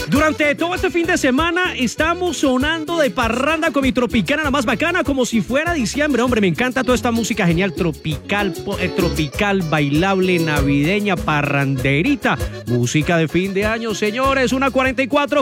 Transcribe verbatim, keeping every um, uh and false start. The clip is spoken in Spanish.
Durante todo este fin de semana estamos sonando de parranda con mi tropicana, la más bacana, como si fuera diciembre. Hombre, me encanta toda esta música genial, tropical, eh, tropical, bailable, navideña, parranderita. Música de fin de año, señores, una cuarenta y cuatro.